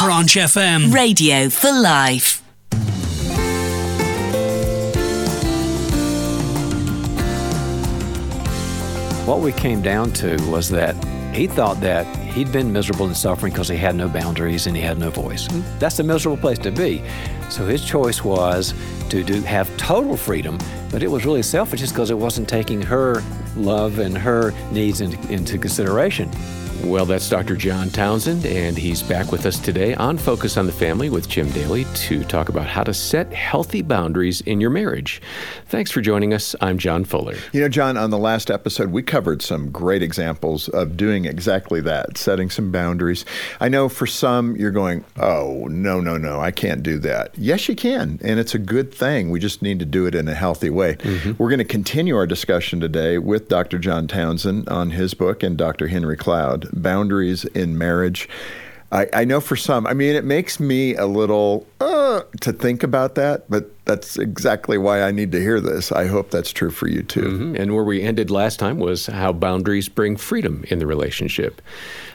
Branch FM. Radio for life. What we came down to was that he thought that he'd been miserable and suffering because he had no boundaries and he had no voice. That's a miserable place to be. So his choice was to have total freedom, but it was really selfish just because it wasn't taking her love and her needs into consideration. Well, that's Dr. John Townsend, and he's back with us today on Focus on the Family with Jim Daly to talk about how to set healthy boundaries in your marriage. Thanks for joining us. I'm John Fuller. You know, John, on the last episode, we covered some great examples of doing exactly that, setting some boundaries. I know for some, you're going, oh, no, I can't do that. Yes, you can, and it's a good thing. We just need to do it in a healthy way. Mm-hmm. We're going to continue our discussion today with Dr. John Townsend on his book and Dr. Henry Cloud, Boundaries in Marriage. I know for some, I mean, it makes me a little to think about that, but that's exactly why I need to hear this. I hope that's true for you too. Mm-hmm. And where we ended last time was how boundaries bring freedom in the relationship.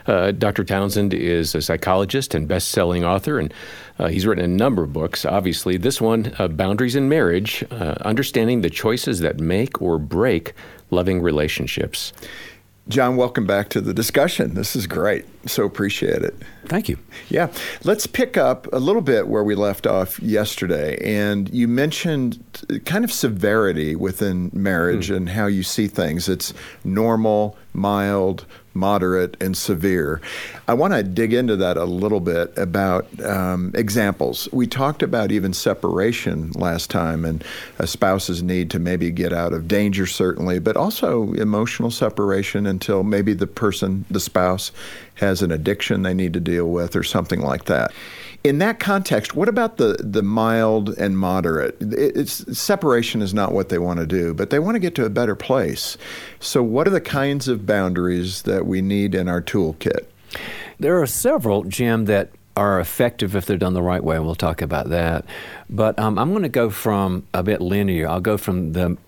Dr. Townsend is a psychologist and best-selling author, and he's written a number of books. Obviously, this one, Boundaries in Marriage, Understanding the Choices That Make or Break Loving Relationships. John, welcome back to the discussion. This is great. So appreciate it. Thank you. Yeah. Let's pick up a little bit where we left off yesterday. And you mentioned kind of severity within marriage and how you see things. It's normal, mild, moderate, and severe. I want to dig into that a little bit about examples. We talked about even separation last time and a spouse's need to maybe get out of danger, certainly, but also emotional separation until maybe the spouse has an addiction they need to deal with or something like that. In that context, what about the mild and moderate? Separation is not what they want to do, but they want to get to a better place. So what are the kinds of boundaries that we need in our toolkit? There are several, Jim, that are effective if they're done the right way, and we'll talk about that. But I'm going to go from a bit linear. I'll go from the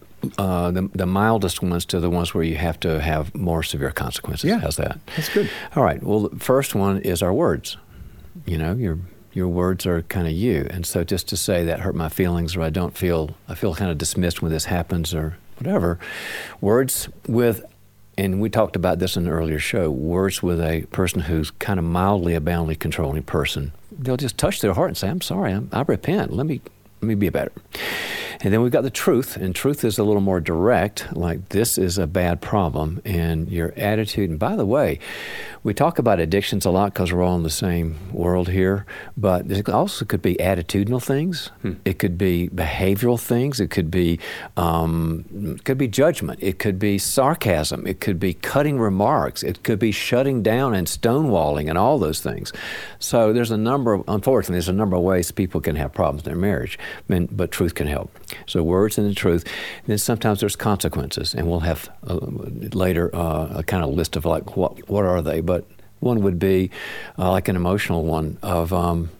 mildest ones to the ones where you have to have more severe consequences. Yeah, how's that? That's good. All right. Well, the first one is our words. You know, your words are kind of you. And so just to say that hurt my feelings or I feel kind of dismissed when this happens or whatever, words with, and we talked about this in an earlier show, words with a person who's kind of mildly a boundary controlling person, they'll just touch their heart and say, I'm sorry, I repent, let me be better. And then we've got the truth, and truth is a little more direct, like this is a bad problem, and your attitude. And by the way, we talk about addictions a lot because we're all in the same world here, but it also could be attitudinal things. It could be behavioral things. It could be judgment. It could be sarcasm. It could be cutting remarks. It could be shutting down and stonewalling and all those things. So unfortunately, there's a number of ways people can have problems in their marriage, but truth can help. So words and the truth. And then sometimes there's consequences, and we'll have later a kind of list of like what are they. But one would be like an emotional one of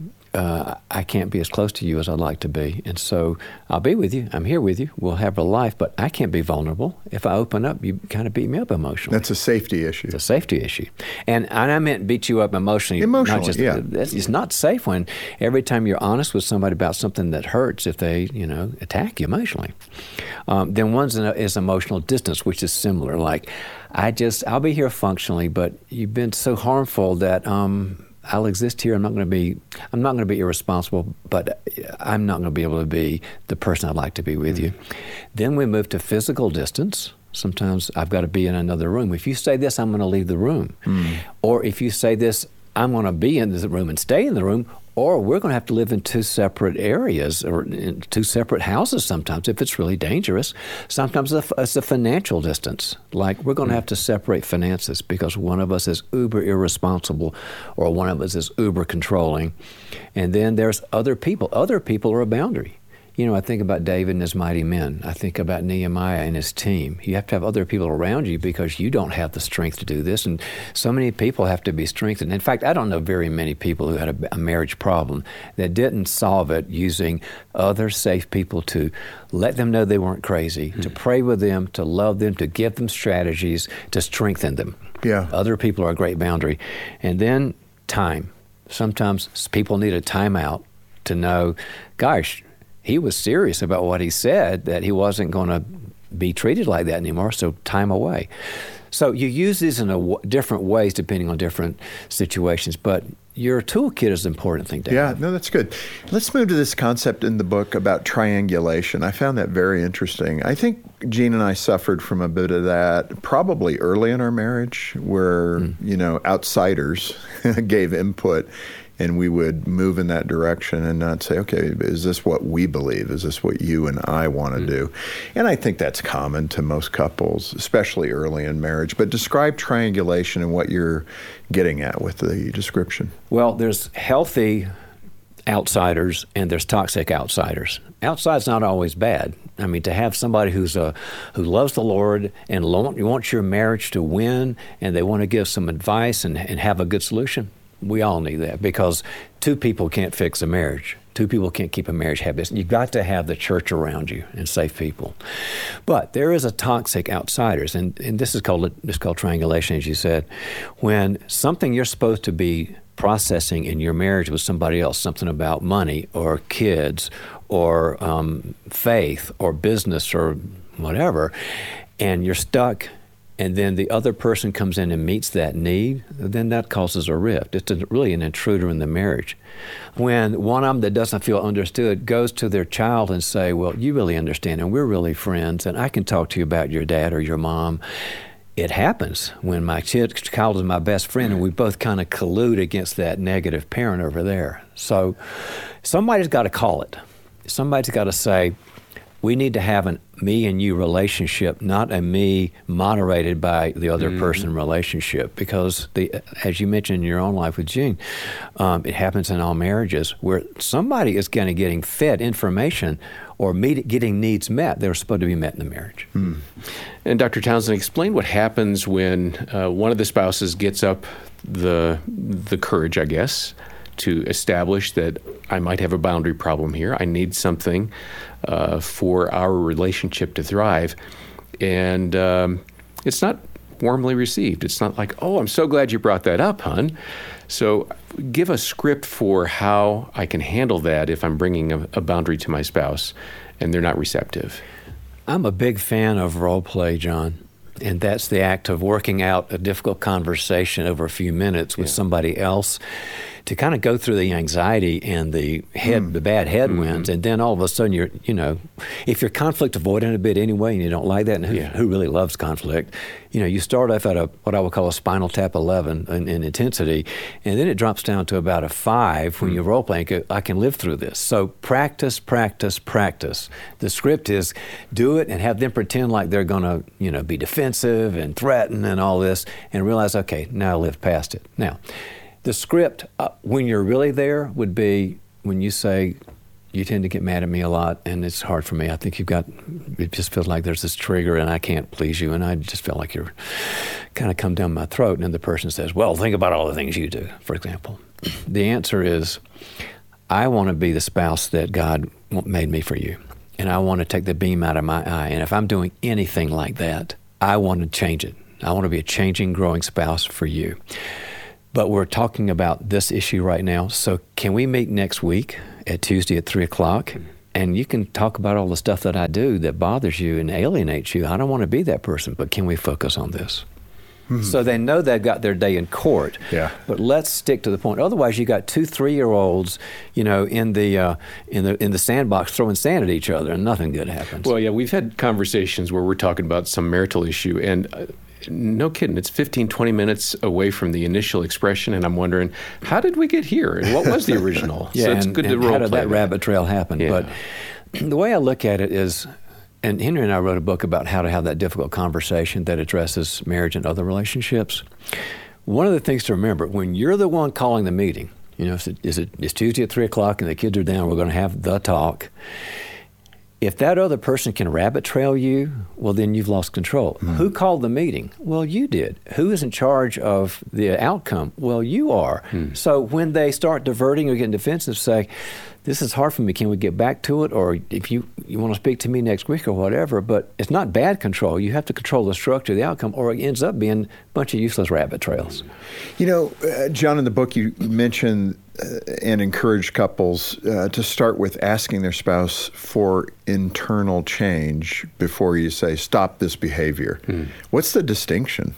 I can't be as close to you as I'd like to be. And so I'll be with you. I'm here with you. We'll have a life, but I can't be vulnerable. If I open up, you kind of beat me up emotionally. That's a safety issue. It's a safety issue. And I meant beat you up emotionally. Yeah. It's not safe when every time you're honest with somebody about something that hurts, if they, attack you emotionally. Then one is emotional distance, which is similar. Like, I'll be here functionally, but you've been so harmful that I'll exist here. I'm not going to be irresponsible, but I'm not going to be able to be the person I'd like to be with you. Then we move to physical distance. Sometimes I've got to be in another room. If you say this, I'm going to leave the room. Or if you say this, I'm going to be in the room and stay in the room. Or we're going to have to live in two separate areas or in two separate houses sometimes if it's really dangerous. Sometimes it's a financial distance. Like we're going to have to separate finances because one of us is uber irresponsible or one of us is uber controlling. And then there's other people. Other people are a boundary. I think about David and his mighty men. I think about Nehemiah and his team. You have to have other people around you because you don't have the strength to do this. And so many people have to be strengthened. In fact, I don't know very many people who had a marriage problem that didn't solve it using other safe people to let them know they weren't crazy, to pray with them, to love them, to give them strategies, to strengthen them. Yeah. Other people are a great boundary. And then time. Sometimes people need a timeout to know, gosh, he was serious about what he said, that he wasn't going to be treated like that anymore, so time away. So you use these in different ways depending on different situations, but your toolkit is an important thing to have. Yeah, no, that's good. Let's move to this concept in the book about triangulation. I found that very interesting. I think Jean and I suffered from a bit of that probably early in our marriage where, outsiders gave input and we would move in that direction and not say, okay, is this what we believe? Is this what you and I want to do? And I think that's common to most couples, especially early in marriage. But describe triangulation and what you're getting at with the description. Well, there's healthy outsiders and there's toxic outsiders. Outside's not always bad. I mean, to have somebody who loves the Lord and wants your marriage to win and they want to give some advice and have a good solution, we all need that, because two people can't fix a marriage. Two people can't keep a marriage happy. You've got to have the church around you and safe people. But there is a toxic outsiders, and this is called triangulation, as you said. When something you're supposed to be processing in your marriage with somebody else, something about money or kids or faith or business or whatever, and you're stuck, and then the other person comes in and meets that need, then that causes a rift. It's really an intruder in the marriage. When one of them that doesn't feel understood goes to their child and say, well, you really understand, and we're really friends, and I can talk to you about your dad or your mom. It happens when my child is my best friend, and we both kind of collude against that negative parent over there. So somebody's got to call it. Somebody's got to say, we need to have an me and you relationship, not a me moderated by the other person relationship. Because as you mentioned in your own life with Jean, it happens in all marriages where somebody is kind of getting fed information or getting needs met. They're supposed to be met in the marriage. And Dr. Townsend, explain what happens when one of the spouses gets up the courage, I guess, to establish that I might have a boundary problem here. I need something for our relationship to thrive. And it's not warmly received. It's not like, oh, I'm so glad you brought that up, hon. So give a script for how I can handle that if I'm bringing a boundary to my spouse and they're not receptive. I'm a big fan of role play, John. And that's the act of working out a difficult conversation over a few minutes with somebody else to kind of go through the anxiety and the bad headwinds. And then all of a sudden if you're conflict avoidant a bit anyway and you don't like that, and who really loves conflict, you start off at what I would call a Spinal Tap 11 in intensity, and then it drops down to about a 5 when you're role playing. I can live through this. So practice, practice, practice. The script is do it and have them pretend like they're going to be defensive and threaten and all this, and realize, okay, now I live past it. Now, the script, when you're really there, would be when you say, you tend to get mad at me a lot, and it's hard for me. I think it just feels like there's this trigger, and I can't please you, and I just feel like you're kind of come down my throat. And then the person says, well, think about all the things you do, for example. The answer is, I want to be the spouse that God made me for you, and I want to take the beam out of my eye. And if I'm doing anything like that, I want to change it. I want to be a changing, growing spouse for you. But we're talking about this issue right now, so can we meet next week at Tuesday at 3 o'clock? And you can talk about all the stuff that I do that bothers you and alienates you. I don't want to be that person, but can we focus on this? So they know they've got their day in court. Yeah. But let's stick to the point. Otherwise, you got 2 3-year-olds, in the sandbox throwing sand at each other, and nothing good happens. Well, yeah, we've had conversations where we're talking about some marital issue, and no kidding, it's 15, 20 minutes away from the initial expression, and I'm wondering, how did we get here? And what was the original? So it's good to role play. How did that rabbit trail happen? Yeah. But the way I look at it is, and Henry and I wrote a book about how to have that difficult conversation that addresses marriage and other relationships. One of the things to remember, when you're the one calling the meeting, it's Tuesday at 3 o'clock and the kids are down, we're going to have the talk. If that other person can rabbit trail you, well, then you've lost control. Who called the meeting? Well, you did. Who is in charge of the outcome? Well, you are. So when they start diverting or getting defensive, say, this is hard for me. Can we get back to it? Or if you want to speak to me next week or whatever, but it's not bad control. You have to control the structure of the outcome, or it ends up being a bunch of useless rabbit trails. John, in the book you mentioned and encourage couples to start with asking their spouse for internal change before you say, stop this behavior. What's the distinction?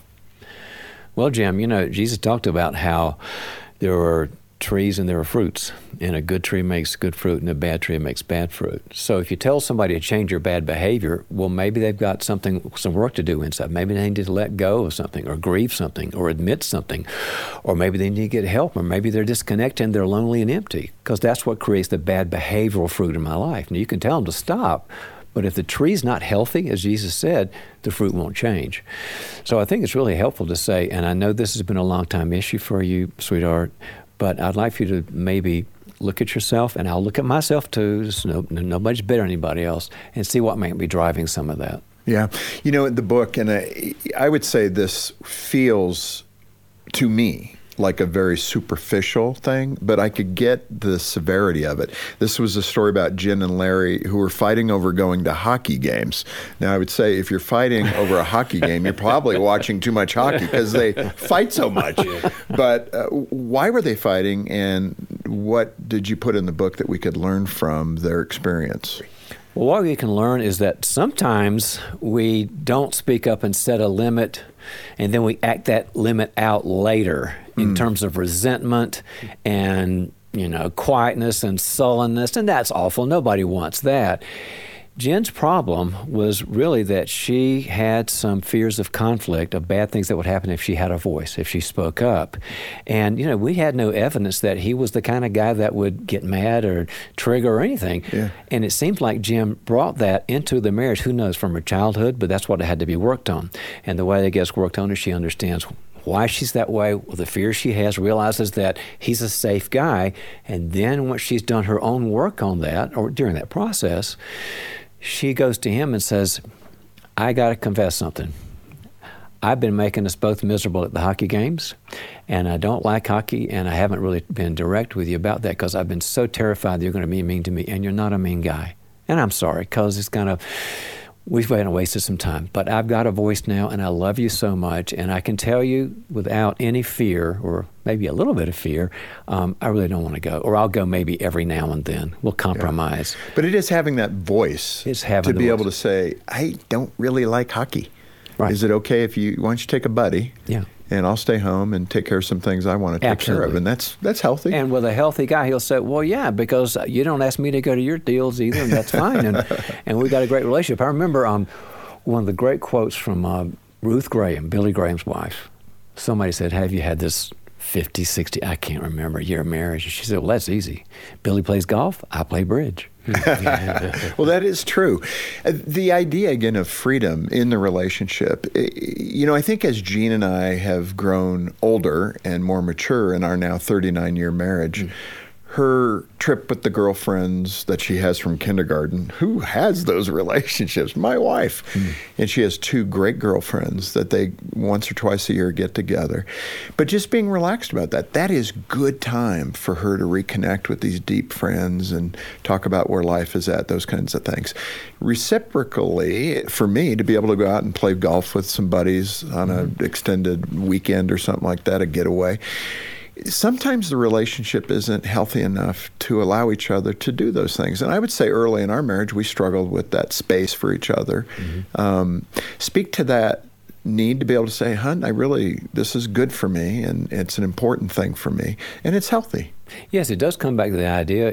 Well, Jim, Jesus talked about how there are trees and there are fruits, and a good tree makes good fruit and a bad tree makes bad fruit. So if you tell somebody to change your bad behavior, well, maybe they've got some work to do inside. Maybe they need to let go of something or grieve something or admit something, or maybe they need to get help, or maybe they're disconnected and they're lonely and empty, because that's what creates the bad behavioral fruit in my life. Now, you can tell them to stop, but if the tree's not healthy, as Jesus said, the fruit won't change. So I think it's really helpful to say, and I know this has been a long time issue for you, sweetheart, but I'd like for you to maybe look at yourself, and I'll look at myself too. Nobody's better than anybody else, and see what might be driving some of that. Yeah. In the book, and I would say this feels to me like a very superficial thing, but I could get the severity of it. This was a story about Jen and Larry who were fighting over going to hockey games. Now, I would say if you're fighting over a hockey game, you're probably watching too much hockey because they fight so much. But why were they fighting, and what did you put in the book that we could learn from their experience? Well, what we can learn is that sometimes we don't speak up and set a limit, and then we act that limit out later in terms of resentment and, quietness and sullenness, and that's awful. Nobody wants that. Jen's problem was really that she had some fears of conflict, of bad things that would happen if she had a voice, if she spoke up. And, we had no evidence that he was the kind of guy that would get mad or trigger or anything. Yeah. And it seems like Jen brought that into the marriage, who knows, from her childhood, but that's what had to be worked on. And the way that gets worked on is she understands why she's that way, the fear she has, realizes that he's a safe guy. And then once she's done her own work on that, or during that process, she goes to him and says, I got to confess something. I've been making us both miserable at the hockey games, and I don't like hockey, and I haven't really been direct with you about that because I've been so terrified that you're going to be mean to me, and you're not a mean guy. And I'm sorry, because we've wasted some time. But I've got a voice now, and I love you so much, and I can tell you without any fear, or maybe a little bit of fear, I really don't want to go. Or I'll go maybe every now and then. We'll compromise. Yeah. But it is having that voice to be able to say, I don't really like hockey. Right. Is it okay why don't you take a buddy? Yeah. And I'll stay home and take care of some things I want to take care of. And that's healthy. And with a healthy guy, he'll say, well, yeah, because you don't ask me to go to your deals either, and that's fine. And we got a great relationship. I remember one of the great quotes from Ruth Graham, Billy Graham's wife. Somebody said, have you had this 50, 60, I can't remember, year of marriage? And she said, well, that's easy. Billy plays golf, I play bridge. Well, that is true. The idea, again, of freedom in the relationship, I think as Jean and I have grown older and more mature in our now 39-year marriage, her trip with the girlfriends that she has from kindergarten, who has those relationships? My wife. And she has two great girlfriends that they once or twice a year get together. But just being relaxed about that is good time for her to reconnect with these deep friends and talk about where life is at, those kinds of things. Reciprocally, for me, to be able to go out and play golf with some buddies on an extended weekend or something like that, a getaway, sometimes the relationship isn't healthy enough to allow each other to do those things. And I would say early in our marriage, we struggled with that space for each other. Speak to that need to be able to say, hun, this is good for me, and it's an important thing for me, and it's healthy. Yes, it does come back to the idea